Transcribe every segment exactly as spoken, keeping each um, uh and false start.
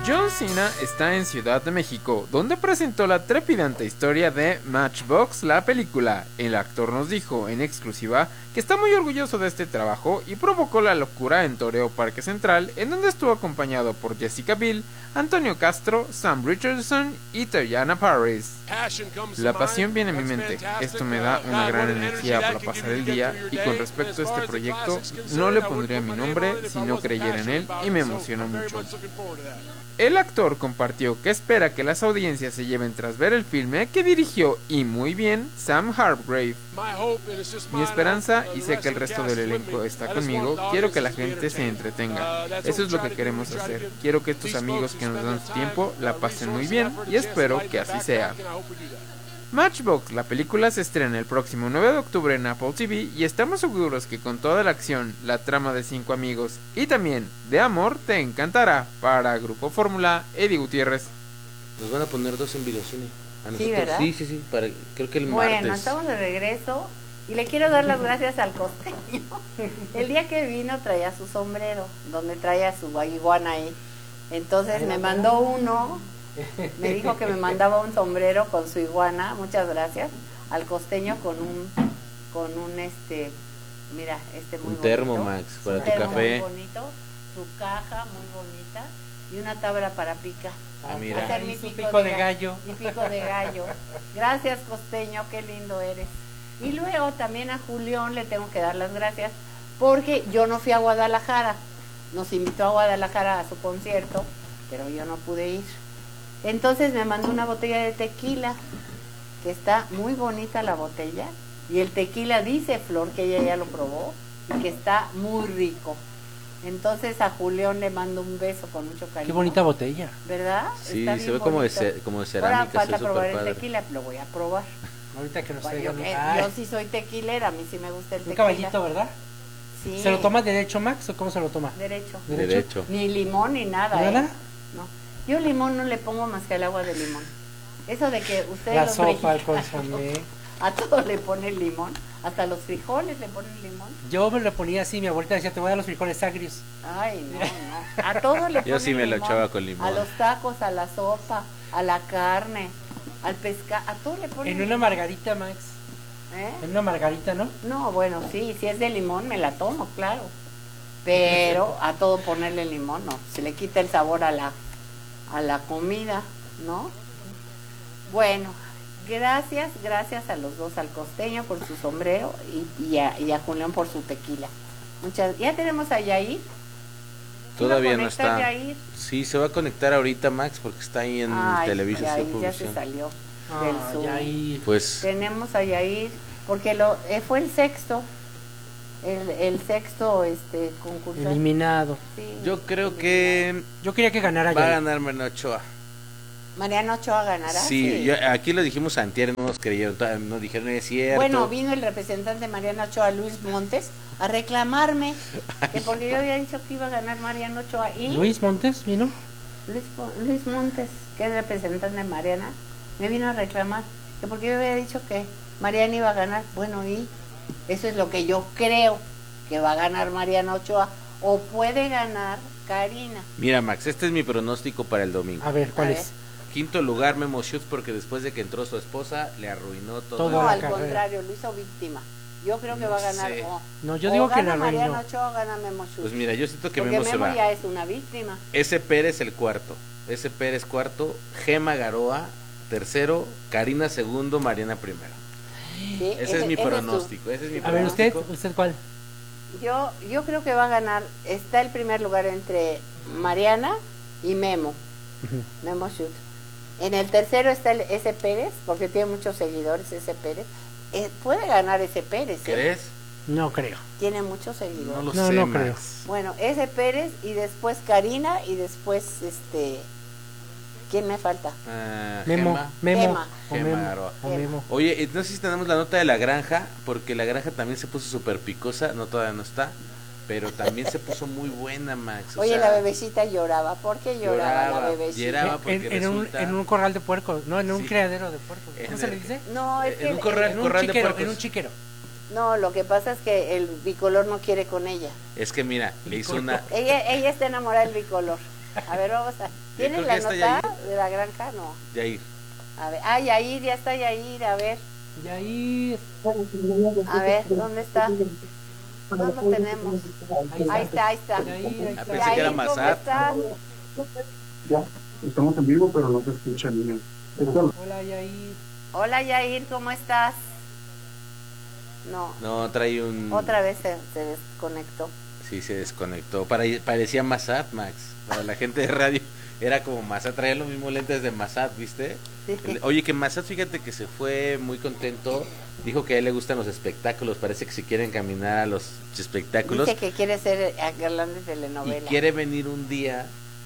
John Cena está en Ciudad de México, donde presentó la trepidante historia de Matchbox, la película. El actor nos dijo en exclusiva que está muy orgulloso de este trabajo y provocó la locura en Toreo Parque Central, en donde estuvo acompañado por Jessica Biel, Antonio Castro, Sam Richardson y Teyana Parris. La pasión viene a mi mente, esto me da una gran energía para pasar el día, y con respecto a este proyecto, no le pondría mi nombre si no creyera en él, y me emociona mucho. El actor compartió que espera que las audiencias se lleven tras ver el filme que dirigió, y muy bien, Sam Hargrave. Mi esperanza, y sé que el resto del elenco está conmigo, quiero que la gente se entretenga. Eso es lo que queremos hacer. Quiero que estos amigos que nos dan su tiempo la pasen muy bien, y espero que así sea. Matchbox, la película, se estrena el próximo nueve de octubre en Apple T V, y estamos seguros que con toda la acción, la trama de cinco amigos y también de amor te encantará. Para Grupo Fórmula, Eddie Gutiérrez. Nos van a poner dos en videocine. A nosotros. Sí, ¿verdad? Sí, sí, sí, para, creo que el bueno, martes. Bueno, estamos de regreso y le quiero dar las gracias al costeño. El día que vino traía su sombrero, donde traía su iguana ahí. Entonces me mandó uno, me dijo que me mandaba un sombrero con su iguana, muchas gracias, al costeño con un, con un este, mira, este muy un bonito. termo, Max, para un tu termo café. Muy bonito, su caja muy bonita y una tabla para pica. Ah, mira. Hacer mi Y su pico, pico de, de gallo. Mi pico de gallo. Gracias, costeño, qué lindo eres. Y luego también a Julián le tengo que dar las gracias porque yo no fui a Guadalajara. Nos invitó a Guadalajara a su concierto, pero yo no pude ir. Entonces me mandó una botella de tequila, que está muy bonita la botella, y el tequila dice Flor que ella ya lo probó y que está muy rico. Entonces a Julián le mando un beso con mucho cariño. Qué bonita botella. ¿Verdad? Sí, Está se bien ve como de, bonito. ce- como de cerámica. Ahora falta se ve probar el superpadre. tequila, lo voy a probar. Ahorita que nos Bueno, traigan. yo, eh, Ay, yo sí soy tequilera, a mí sí me gusta el un tequila. caballito, ¿verdad? Sí. ¿Se lo toma derecho, Max, o cómo se lo toma? Derecho. ¿Derecho? Derecho. Ni limón ni nada. ¿Nada? ¿eh? No. Yo limón no le pongo más que el agua de limón. Eso de que ustedes La los sopa, el mexicanos, consomé. a todo le ponen limón, hasta los frijoles le ponen limón. Yo me lo ponía así, mi abuelita decía, te voy a dar los frijoles agrios. Ay, no, no. A todo le ponen Yo sí me lo limón. echaba con limón. A los tacos, a la sopa, a la carne, al pescado, a todo le ponen En una limón. margarita, Max. ¿Eh? En una margarita, ¿no? No, bueno, sí, si es de limón me la tomo, claro. Pero a todo ponerle limón, no. Se le quita el sabor a la, a la comida, ¿no? Bueno, gracias, gracias a los dos, al costeño por su sombrero y, y, a, y a Julián por su tequila. Muchas, ya tenemos a Yair. Todavía ¿Iba a no conectar está. Yair? Sí, se va a conectar ahorita, Max, porque está ahí en Ay, Televisa Yair Sur ya se Producción. salió del Ah, Zoom. ya ahí. Pues Tenemos a Yair, porque lo eh, fue el sexto, el, el sexto este concursante. Eliminado. Sí, yo creo eliminado. que Yo quería que ganara va a ya. ganar Mariano Ochoa. Mariano Ochoa ganará. Sí, yo- aquí lo dijimos antier, no nos creyeron, todavía nos dijeron es cierto. Bueno, vino el representante Mariano Ochoa, Luis Montes, a reclamarme, que porque yo había dicho que iba a ganar Mariano Ochoa. Y Luis Montes vino. Luis, Mo- Luis Montes, que es representante de Mariana, me vino a reclamar, que porque yo había dicho que Mariana iba a ganar. Bueno, y eso es lo que yo creo, que va a ganar Mariano Ochoa, o puede ganar Karina. Mira, Max, este es mi pronóstico para el domingo. A ver, ¿cuál A es? ver. Quinto lugar, Memo Schutz, porque después de que entró su esposa, le arruinó todo. Todo. No, la al carrera. contrario, lo hizo víctima. Yo creo que No va a ganar. sé. O, No, yo o digo que gana la Mariano arruinó. Ochoa o gana Memo Schutz. Pues mira, yo siento que Porque Memo se Memo va. ya es una víctima. Ese Pérez el cuarto. Ese Pérez cuarto. Gema Garoa tercero. Karina segundo. Mariana primero. ¿sí? Ese, es mi tu- pronóstico. Ese es mi A ver, ¿usted? pronóstico. ¿Usted cuál? Yo, yo creo que va a ganar. Está el primer lugar entre Mariana y Memo. Memo Schutz. En el tercero está el ese Pérez, porque tiene muchos seguidores ese Pérez. Eh, puede ganar ese Pérez, ¿eh? ¿Crees? No creo. Tiene muchos No seguidores. lo No, sé, no Max. creo. Bueno, ese Pérez y después Karina y después este. ¿Quién me falta? Ah, Memo. Gema. Memo. Gema. O Gema Memo. Garoa. O Memo. Oye, eh, no sé si tenemos la nota de la granja, porque la granja también se puso súper picosa, no todavía no está, pero también se puso muy buena, Max. o Oye, sea, la bebecita lloraba. ¿Por qué lloraba, Lloraba, la bebecita? lloraba. En, porque en un, resulta- en un corral de puercos, no, en un Sí. criadero de puercos. ¿Cómo En se el- le dice? No, es en que un corral- En un corral de chiquero, puercos. en un chiquero. no, lo que pasa es que el bicolor no quiere con ella. Es que mira, le hizo una, Ella, ella está enamorada del bicolor. A ver, vamos a... ¿Tienes creo la que está nota de la granja? No. Yair. A ver, ah, Yair, ya está Yair, a ver. Y ahí, A ver, ¿dónde está? No lo tenemos. Ahí está, ahí está. ahí, ahí Ah, está. pensé que era Yair, ¿cómo Mazat. estás? Ya, estamos en vivo, pero no se escucha niña. Hola, y ahí. Hola Yair, ¿cómo estás? No, No, trae un... otra vez se, se desconectó. Sí, se desconectó. Pare- parecía Mazat, Max. Para la gente de radio era como Mazat. Traía los mismos lentes de Mazat, ¿viste? Sí. El- Oye, que Mazat, fíjate que se fue muy contento. Dijo que a él le gustan los espectáculos. Parece que se quiere encaminar a los espectáculos. Dice que quiere ser galán de Y telenovela. quiere venir un día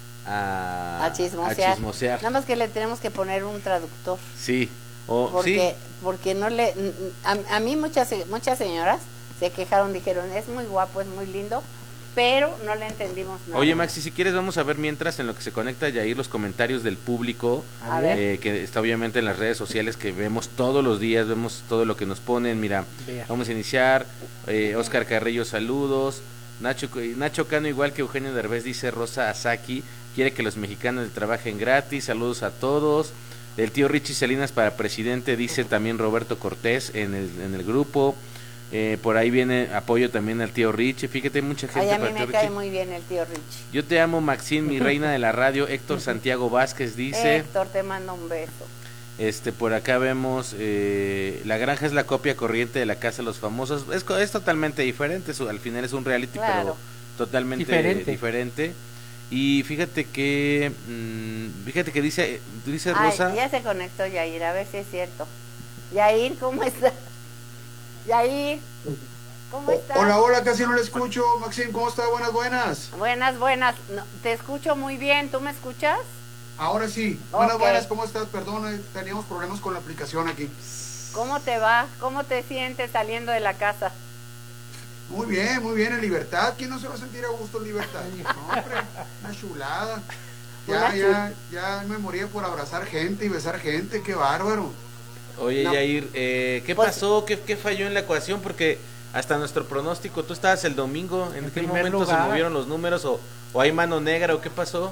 a, A chismosear. a chismosear. Nada más que le tenemos que poner un traductor. Sí. O, Porque, sí. porque no le... A, a mí muchas, muchas señoras se quejaron, dijeron, es muy guapo, es muy lindo, pero no le entendimos nada. Oye, Maxi, si quieres vamos a ver mientras en lo que se conecta Yair los comentarios del público, A ver. eh, que está obviamente en las redes sociales que vemos todos los días, vemos todo lo que nos ponen. Mira, Vea. vamos a iniciar. eh, Oscar Carrillo, saludos. Nacho Nacho Cano, igual que Eugenio Derbez, dice Rosa Asaki, quiere que los mexicanos trabajen gratis. Saludos a todos. El tío Richie Salinas para presidente, dice también Roberto Cortés en el, en el grupo. Eh, por ahí viene apoyo también al tío Richie. Fíjate, hay mucha gente Ay, a para mí el tío me cae Richie. muy bien el tío Richie. Yo te amo, Maxine, mi reina de la radio. Héctor Santiago Vázquez dice, Héctor, te mando un beso. este, por acá vemos, eh, La Granja es la copia corriente de La Casa de los Famosos. Es, co- es totalmente diferente, su- al final es un reality, Claro. pero totalmente Diferente. diferente. Y fíjate que, mm, fíjate que dice, dice Ay, Rosa, ya se conectó Yair, a ver si es cierto. Yair, ¿cómo estás? Yair, ¿cómo estás? Hola, hola, casi no le escucho. Maxim, ¿cómo está? Buenas, buenas. Buenas, buenas. No, te escucho muy bien, ¿tú me escuchas? Ahora sí. Buenas, Ok. buenas, ¿cómo estás? Perdón, eh, teníamos problemas con la aplicación aquí. ¿Cómo te va? ¿Cómo te sientes saliendo de la casa? Muy bien, muy bien, en libertad. ¿Quién no se va a sentir a gusto en libertad? No, hombre, una chulada. Ya, Una ya, ya me moría por abrazar gente y besar gente, qué bárbaro. oye No. Yair, eh, ¿qué Pues- pasó? ¿Qué, ¿Qué falló en la ecuación? Porque hasta nuestro pronóstico, tú estabas el domingo, ¿en, En qué primer momento se lugar. movieron los números? ¿O, o hay mano negra o qué pasó?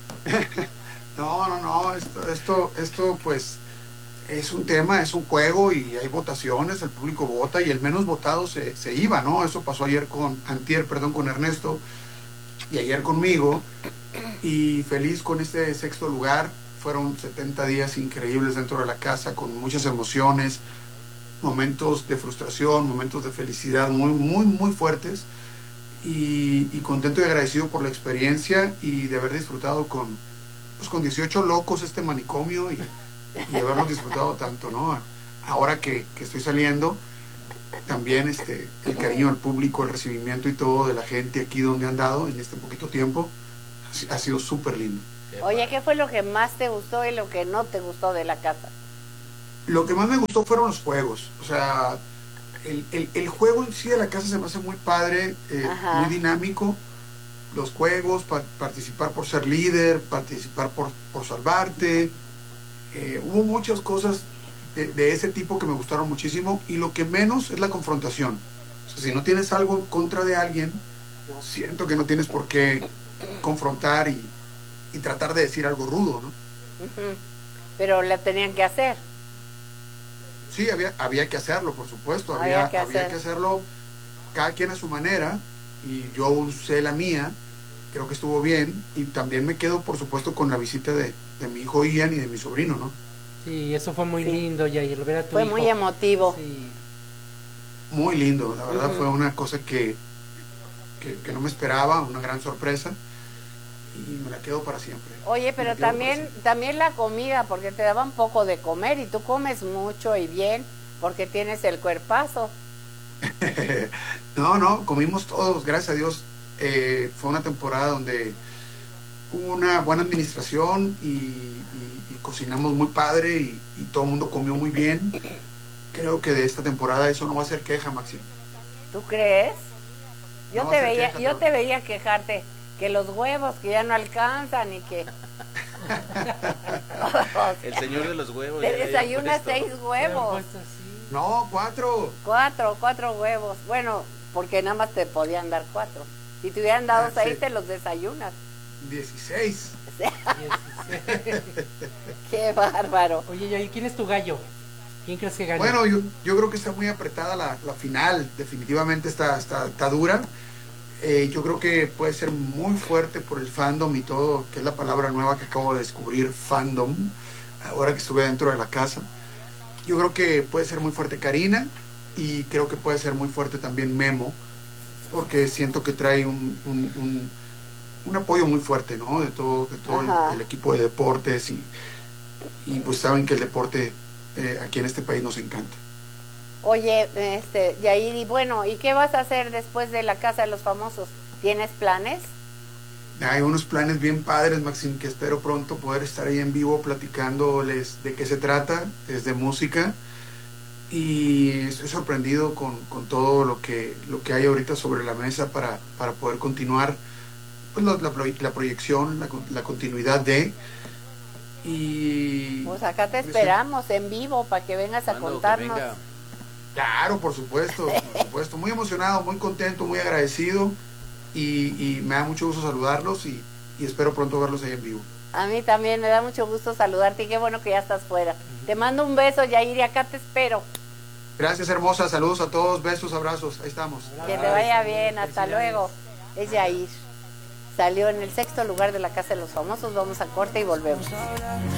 No, no, no, esto, esto, esto pues es un tema, es un juego y hay votaciones, el público vota y el menos votado se, se iba, ¿no? Eso pasó ayer con, antier, perdón, con Ernesto y ayer conmigo y feliz con este sexto lugar. Fueron setenta días increíbles dentro de la casa con muchas emociones, momentos de frustración, momentos de felicidad muy, muy, muy fuertes y, y contento y agradecido por la experiencia y de haber disfrutado con, pues, con dieciocho locos este manicomio y, y haberlo disfrutado tanto, ¿no? Ahora que, que estoy saliendo, también este, el cariño del público, el recibimiento y todo de la gente aquí donde han dado en este poquito tiempo, ha si- ha sido súper lindo. Oye, ¿qué fue lo que más te gustó y lo que no te gustó de la casa? Lo que más me gustó fueron los juegos, o sea, el, el, el juego en sí de la casa se me hace muy padre, eh, Ajá. muy dinámico, los juegos, pa- participar por ser líder, participar por, por salvarte, eh, hubo muchas cosas de, de ese tipo que me gustaron muchísimo y lo que menos es la confrontación, o sea, si no tienes algo en contra de alguien, siento que no tienes por qué confrontar y, y tratar de decir algo rudo, ¿no? Ujú. Pero la tenían que hacer. Sí, había, había que hacerlo, por supuesto, había, Había que había hacer. que hacerlo cada quien a su manera y yo usé la mía, creo que estuvo bien y también me quedo, por supuesto, con la visita de, de mi hijo Ian y de mi sobrino, ¿no? Sí, eso fue muy Sí. lindo, Yair, ver a tu Fue hijo. muy emotivo. Sí. Muy lindo, la verdad Ujú. fue una cosa que, que, que no me esperaba, una gran sorpresa y me la quedo para siempre. Oye, Me pero la quedo para también, siempre. también la comida, porque te daban poco de comer y tú comes mucho y bien, porque tienes el cuerpazo. No, no, comimos todos, gracias a Dios. Eh, fue una temporada donde hubo una buena administración y, y- y cocinamos muy padre y, y todo el mundo comió muy bien. Creo que de esta temporada eso no va a ser queja, Maxi. ¿Tú crees? Yo No, te se veía, queja, yo pero- te veía quejarte que los huevos que ya no alcanzan y que El señor de los huevos. te ya le había desayunas puesto. seis huevos, Puesto así. No, cuatro. cuatro, cuatro huevos. Bueno, porque nada más te podían dar cuatro. Si te hubieran dado Ah, seis, sí. te los desayunas. dieciséis. Qué bárbaro. Oye, Yair, ¿quién es tu gallo? ¿Quién crees que gana? Bueno, yo, yo creo que está muy apretada la, la final, definitivamente está, está, está dura. Eh, yo creo que puede ser muy fuerte por el fandom y todo, que es la palabra nueva que acabo de descubrir, fandom, ahora que estuve dentro de la casa. Yo creo que puede ser muy fuerte Karina y creo que puede ser muy fuerte también Memo, porque siento que trae un, un, un, un apoyo muy fuerte, ¿no? De todo, de todo el, el equipo de deportes y, y pues saben que el deporte eh, aquí en este país nos encanta. Oye, este, Yair, y bueno, ¿y qué vas a hacer después de la Casa de los Famosos? ¿Tienes planes? Hay unos planes bien padres, Maxim, que espero pronto poder estar ahí en vivo platicándoles de qué se trata, es de música, y estoy sorprendido con, con todo lo que, lo que hay ahorita sobre la mesa para, para poder continuar pues, la, la, la proyección, la, la continuidad de... Y pues acá te esperamos en vivo para que vengas a contarnos. Venga. Claro, por supuesto, por supuesto. Muy emocionado, muy contento, muy agradecido y, y me da mucho gusto saludarlos y, y espero pronto verlos ahí en vivo. A mí también me da mucho gusto saludarte y qué bueno que ya estás fuera. Uh-huh. Te mando un beso, Yair, y acá te espero. Gracias, hermosa. Saludos a todos, besos, abrazos. Ahí estamos. Que te vaya bien, hasta luego. Es Yair. Salió en el sexto lugar de la Casa de los Famosos. Vamos a corte y volvemos.